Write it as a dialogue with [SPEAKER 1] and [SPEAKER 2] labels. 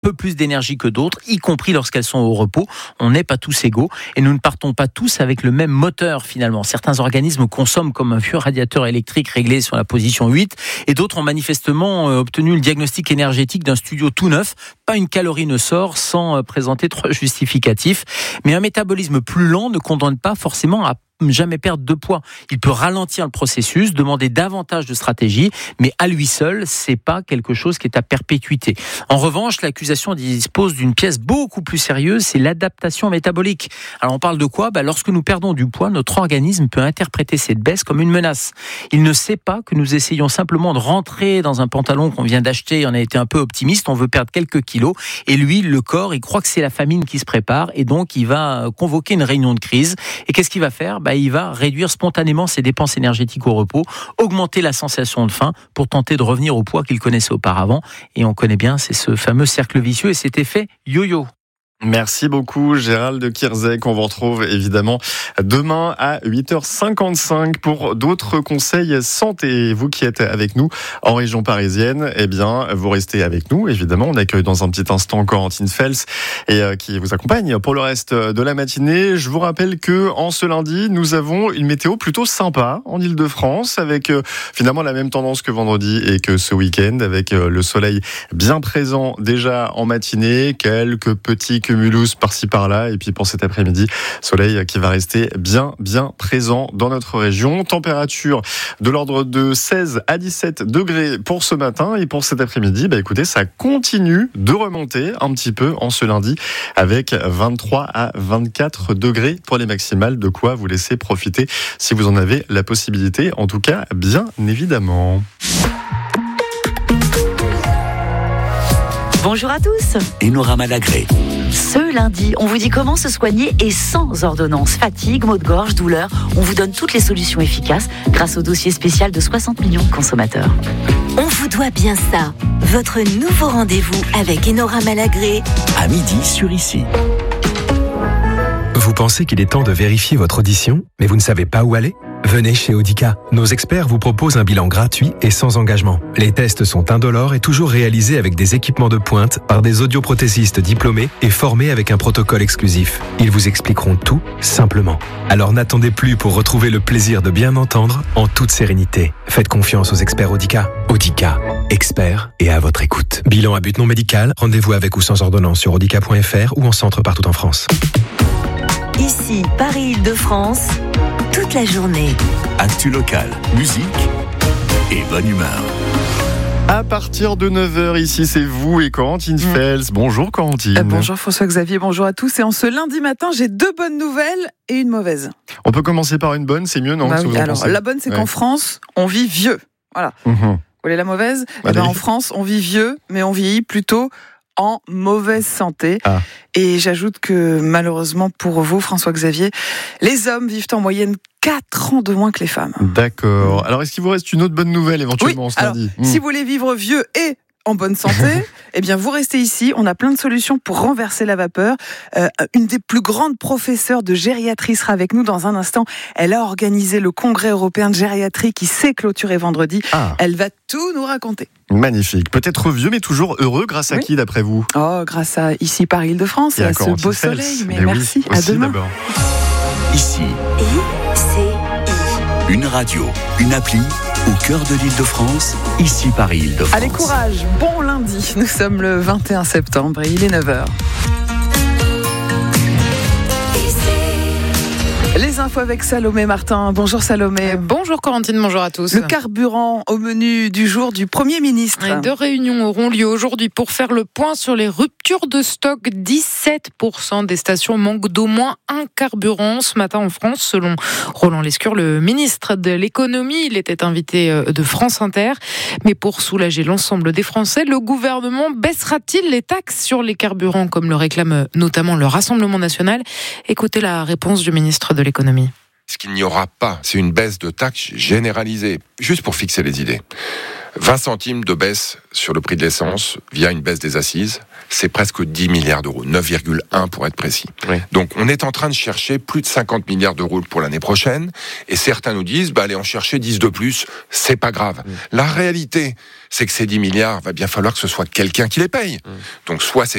[SPEAKER 1] peu plus d'énergie que d'autres, y compris lorsqu'elles sont au repos. On n'est pas tous égaux et nous ne partons pas tous avec le même moteur finalement. Certains organismes consomment comme un vieux radiateur électrique réglé sur la position 8 et d'autres ont manifestement obtenu le diagnostic énergétique d'un studio tout neuf. Pas une calorie ne sort sans présenter 3 justificatifs. Mais un métabolisme plus lent ne condamne pas forcément à jamais perdre de poids. Il peut ralentir le processus, demander davantage de stratégie, mais à lui seul, c'est pas quelque chose qui est à perpétuité. En revanche, l'accusation dispose d'une pièce beaucoup plus sérieuse, c'est l'adaptation métabolique. Alors on parle de quoi ? Lorsque nous perdons du poids, notre organisme peut interpréter cette baisse comme une menace. Il ne sait pas que nous essayons simplement de rentrer dans un pantalon qu'on vient d'acheter, on a été un peu optimiste, on veut perdre quelques kilos, et lui, le corps, il croit que c'est la famine qui se prépare, et donc il va convoquer une réunion de crise. Et qu'est-ce qu'il va faire ? Il va réduire spontanément ses dépenses énergétiques au repos, augmenter la sensation de faim pour tenter de revenir au poids qu'il connaissait auparavant. Et on connaît bien, c'est ce fameux cercle vicieux et cet effet yo-yo.
[SPEAKER 2] Merci beaucoup Gérald Kierzek. On vous retrouve évidemment demain à 8h55 pour d'autres conseils santé. Vous qui êtes avec nous en région parisienne, vous restez avec nous. Évidemment, on accueille dans un petit instant Corentine Fels qui vous accompagne pour le reste de la matinée. Je vous rappelle que en ce lundi, nous avons une météo plutôt sympa en Île-de-France avec finalement la même tendance que vendredi et que ce week-end avec le soleil bien présent déjà en matinée, quelques petits cumulus par-ci par-là, et puis pour cet après-midi, soleil qui va rester bien présent dans notre région. Température de l'ordre de 16 à 17 degrés pour ce matin, et pour cet après-midi, écoutez, ça continue de remonter un petit peu en ce lundi, avec 23 à 24 degrés pour les maximales, de quoi vous laisser profiter si vous en avez la possibilité, en tout cas, bien évidemment.
[SPEAKER 3] Bonjour à tous.
[SPEAKER 4] Enora Malagré.
[SPEAKER 3] Ce lundi, on vous dit comment se soigner et sans ordonnance. Fatigue, maux de gorge, douleur, on vous donne toutes les solutions efficaces grâce au dossier spécial de 60 millions de consommateurs.
[SPEAKER 5] On vous doit bien ça. Votre nouveau rendez-vous avec Enora Malagré.
[SPEAKER 4] À midi sur Ici.
[SPEAKER 6] Vous pensez qu'il est temps de vérifier votre audition, mais vous ne savez pas où aller ? Venez chez Audica. Nos experts vous proposent un bilan gratuit et sans engagement. Les tests sont indolores et toujours réalisés avec des équipements de pointe par des audioprothésistes diplômés et formés avec un protocole exclusif. Ils vous expliqueront tout simplement. Alors n'attendez plus pour retrouver le plaisir de bien entendre en toute sérénité. Faites confiance aux experts Audica. Audica, experts et à votre écoute. Bilan à but non médical, rendez-vous avec ou sans ordonnance sur audica.fr ou en centre partout en France.
[SPEAKER 5] Ici, Paris-Île-de-France, toute la journée.
[SPEAKER 4] Actu local, musique et bonne humeur.
[SPEAKER 2] À partir de 9h, ici c'est vous et Corentine Fels. Bonjour Corentine.
[SPEAKER 7] Bonjour François-Xavier, bonjour à tous. Et en ce lundi matin, j'ai 2 bonnes nouvelles et une mauvaise.
[SPEAKER 2] On peut commencer par une bonne, c'est mieux, non ?
[SPEAKER 7] Oui. Alors, la bonne, c'est qu'en France, on vit vieux. Voilà. Vous voulez la mauvaise ? En France, on vit vieux, mais on vieillit plutôt en mauvaise santé. Et j'ajoute que malheureusement pour vous, François-Xavier, les hommes vivent en moyenne 4 ans de moins que les femmes.
[SPEAKER 2] D'accord. Alors, est-ce qu'il vous reste une autre bonne nouvelle éventuellement ce lundi ?
[SPEAKER 7] Si vous voulez vivre vieux et en bonne santé, vous restez ici. On a plein de solutions pour renverser la vapeur. Une des plus grandes professeurs de gériatrie sera avec nous dans un instant. Elle a organisé le congrès européen de gériatrie qui s'est clôturé vendredi. Elle va tout nous raconter.
[SPEAKER 2] Magnifique. Peut-être vieux, mais toujours heureux grâce à qui, d'après vous ?
[SPEAKER 7] Grâce à ici Paris-Île-de-France et à ce beau soleil. Mais merci.
[SPEAKER 2] Oui,
[SPEAKER 7] à demain.
[SPEAKER 2] D'abord.
[SPEAKER 4] Ici.
[SPEAKER 5] ICI.
[SPEAKER 4] Une radio, une appli au cœur de l'Île-de-France. Ici Paris-Île-de-France.
[SPEAKER 7] Allez, courage. Bon lundi. Nous sommes le 21 septembre et il est 9h. Les infos avec Salomé Martin. Bonjour Salomé.
[SPEAKER 8] Bonjour Corentine, bonjour à tous.
[SPEAKER 7] Le carburant au menu du jour du Premier ministre.
[SPEAKER 8] 2 réunions auront lieu aujourd'hui pour faire le point sur les ruptures de stock. 17% des stations manquent d'au moins un carburant ce matin en France, selon Roland Lescure, le ministre de l'économie. Il était invité de France Inter. Mais pour soulager l'ensemble des Français, le gouvernement baissera-t-il les taxes sur les carburants, comme le réclame notamment le Rassemblement national ? Écoutez la réponse du ministre de l'économie.
[SPEAKER 9] Ce qu'il n'y aura pas, c'est une baisse de taxes généralisée, juste pour fixer les idées. 20 centimes de baisse sur le prix de l'essence via une baisse des assises, c'est presque 10 milliards d'euros, 9,1 pour être précis. Oui. Donc on est en train de chercher plus de 50 milliards d'euros pour l'année prochaine, et certains nous disent, allez en chercher 10 de plus, c'est pas grave. La réalité, c'est que ces 10 milliards, va bien falloir que ce soit quelqu'un qui les paye. Donc soit c'est